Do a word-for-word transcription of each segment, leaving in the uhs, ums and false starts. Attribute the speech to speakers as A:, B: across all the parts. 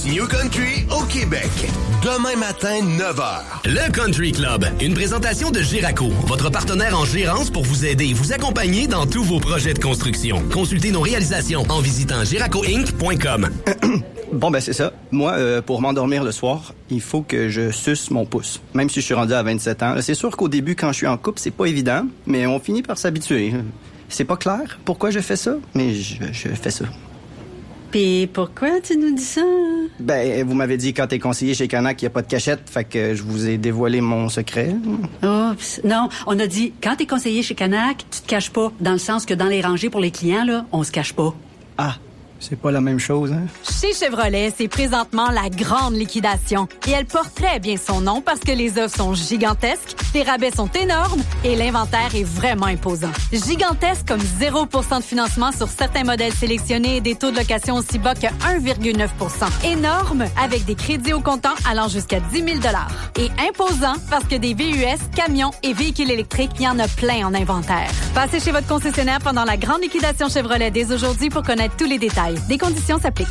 A: New Country au Québec. Demain matin, neuf heures.
B: Le Country Club, une présentation de Géraco, votre partenaire en gérance pour vous aider et vous accompagner dans tous vos projets de construction. Consultez nos réalisations en visitant géraco inc point com.
C: Bon, ben c'est ça. Moi, euh, pour m'endormir le soir, il faut que je suce mon pouce. Même si je suis rendu à vingt-sept ans. C'est sûr qu'au début, quand je suis en couple, c'est pas évident, mais on finit par s'habituer. C'est pas clair pourquoi je fais ça, mais je, je fais ça.
D: Puis pourquoi tu nous dis ça?
C: Ben, vous m'avez dit quand t'es conseiller chez Canac qu'il n'y a pas de cachette, fait que je vous ai dévoilé mon secret.
D: Oups. Non, on a dit, quand t'es conseiller chez Canac, tu te caches pas, dans le sens que dans les rangées pour les clients, là, on se cache pas.
C: Ah, c'est pas la même chose, hein?
E: Chez Chevrolet, c'est présentement la grande liquidation. Et elle porte très bien son nom parce que les offres sont gigantesques, les rabais sont énormes et l'inventaire est vraiment imposant. Gigantesque comme zéro pour cent de financement sur certains modèles sélectionnés et des taux de location aussi bas que un virgule neuf pour cent. Énorme avec des crédits au comptant allant jusqu'à dix mille dollars. Et imposant parce que des V U S, camions et véhicules électriques, il y en a plein en inventaire. Passez chez votre concessionnaire pendant la grande liquidation Chevrolet dès aujourd'hui pour connaître tous les détails. Des conditions s'appliquent.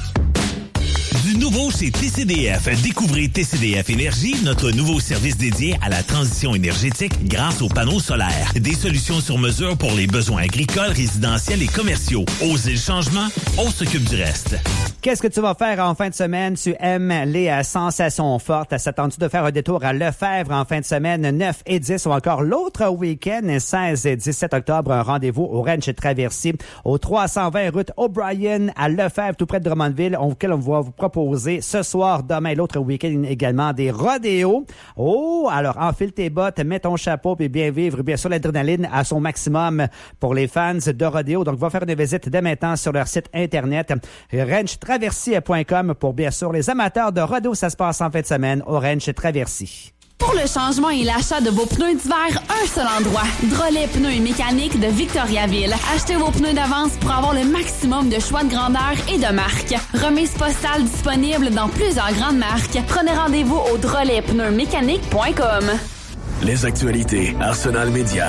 F: Du nouveau chez T C D F. Découvrez T C D F Énergie, notre nouveau service dédié à la transition énergétique grâce aux panneaux solaires. Des solutions sur mesure pour les besoins agricoles, résidentiels et commerciaux. Osez le changement, on s'occupe du reste.
G: Qu'est-ce que tu vas faire en fin de semaine? Tu aimes les euh, sensations fortes. S'attends-tu de faire un détour à Lefebvre en fin de semaine neuf et dix ou encore l'autre week-end seize et dix-sept octobre? Un rendez-vous au Ranch Traversier au trois cent vingt route O'Brien à Lefebvre, tout près de Drummondville, auquel on va vous proposer ce soir, demain et l'autre week-end également des rodéos. Oh, alors enfile tes bottes, mets ton chapeau puis bien vivre, bien sûr l'adrénaline à son maximum pour les fans de rodéo. Donc va faire une visite dès maintenant sur leur site internet ranch traversier point com pour bien sûr les amateurs de rodéo. Ça se passe en fin de semaine au Ranch Traversier.
H: Pour le changement et l'achat de vos pneus d'hiver, un seul endroit. Drolet Pneus et Mécanique de Victoriaville. Achetez vos pneus d'avance pour avoir le maximum de choix de grandeur et de marque. Remise postale disponible dans plusieurs grandes marques. Prenez rendez-vous au drolet pneus mécanique point com.
A: Les actualités Arsenal Média.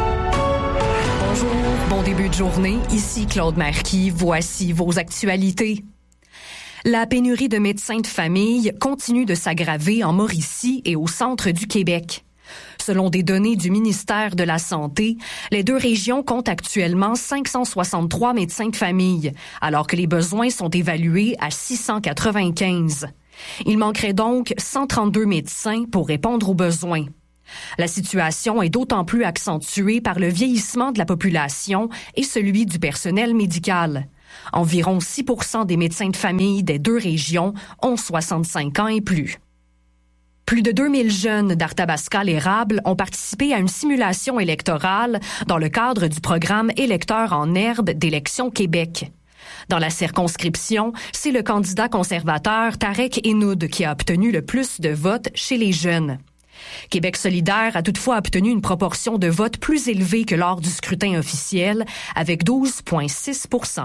I: Bonjour, bon début de journée. Ici Claude Marquis. Voici vos actualités. La pénurie de médecins de famille continue de s'aggraver en Mauricie et au centre du Québec. Selon des données du ministère de la Santé, les deux régions comptent actuellement cinq cent soixante-trois médecins de famille, alors que les besoins sont évalués à six cent quatre-vingt-quinze. Il manquerait donc cent trente-deux médecins pour répondre aux besoins. La situation est d'autant plus accentuée par le vieillissement de la population et celui du personnel médical. Environ six pour cent des médecins de famille des deux régions ont soixante-cinq ans et plus. Plus de deux mille jeunes d'Arthabasca-l'Érable ont participé à une simulation électorale dans le cadre du programme Électeurs en herbe d'Élections Québec. Dans la circonscription, c'est le candidat conservateur Tarek Enoud qui a obtenu le plus de votes chez les jeunes. Québec solidaire a toutefois obtenu une proportion de votes plus élevée que lors du scrutin officiel, avec douze virgule six pour cent.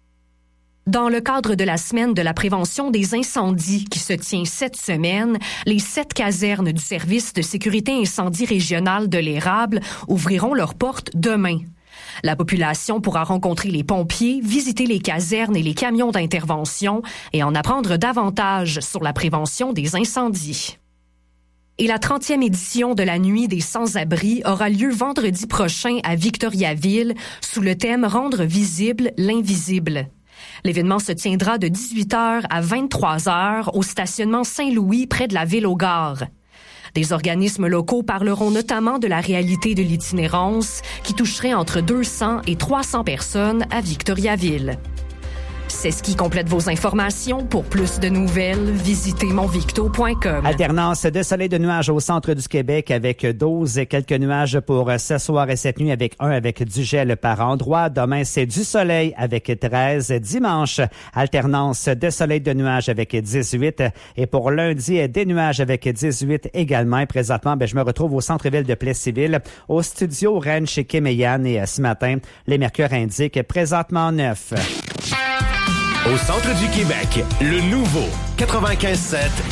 I: Dans le cadre de la semaine de la prévention des incendies qui se tient cette semaine, les sept casernes du service de sécurité incendie régional de l'Érable ouvriront leurs portes demain. La population pourra rencontrer les pompiers, visiter les casernes et les camions d'intervention et en apprendre davantage sur la prévention des incendies. Et la trentième édition de la Nuit des sans-abri aura lieu vendredi prochain à Victoriaville sous le thème « Rendre visible l'invisible ». L'événement se tiendra de dix-huit heures à vingt-trois heures au stationnement Saint-Louis près de la ville aux gares. Des organismes locaux parleront notamment de la réalité de l'itinérance qui toucherait entre deux cents et trois cents personnes à Victoriaville. C'est ce qui complète vos informations. Pour plus de nouvelles, visitez monvicto point com.
G: Alternance de soleil de nuages au centre du Québec avec douze et quelques nuages pour ce soir et cette nuit avec un avec du gel par endroit. Demain, c'est du soleil avec treize. Dimanche, alternance de soleil de nuages avec dix-huit. Et pour lundi, des nuages avec dix-huit également. Et présentement, ben, je me retrouve au centre-ville de Plessisville, au studio Ranch Kemeyan. Et ce matin, les mercures indiquent présentement neuf.
A: Au centre du Québec, le nouveau quatre-vingt-quinze sept